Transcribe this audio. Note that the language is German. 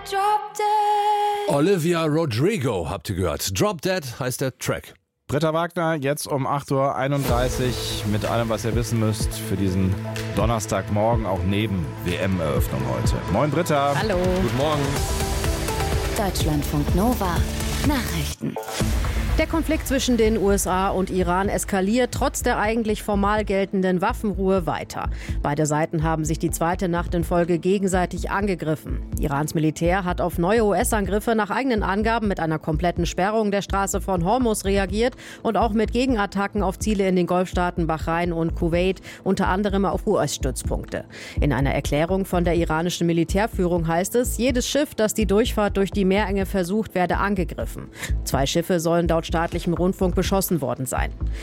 Olivia Rodrigo, habt ihr gehört. Drop Dead heißt der Track. Britta Wagner, jetzt um 8.31 Uhr mit allem, was ihr wissen müsst für diesen Donnerstagmorgen, auch neben WM-Eröffnung heute. Moin Britta. Hallo. Guten Morgen. Deutschlandfunk Nova. Nachrichten. Der Konflikt zwischen den USA und Iran eskaliert trotz der eigentlich formal geltenden Waffenruhe weiter. Beide Seiten haben sich die zweite Nacht in Folge gegenseitig angegriffen. Irans Militär hat auf neue US-Angriffe nach eigenen Angaben mit einer kompletten Sperrung der Straße von Hormuz reagiert und auch mit Gegenattacken auf Ziele in den Golfstaaten Bahrain und Kuwait, unter anderem auf US-Stützpunkte. In einer Erklärung von der iranischen Militärführung heißt es, jedes Schiff, das die Durchfahrt durch die Meerenge versucht, werde angegriffen. 2 Schiffe sollen laut staatlichem Rundfunk beschossen worden sein.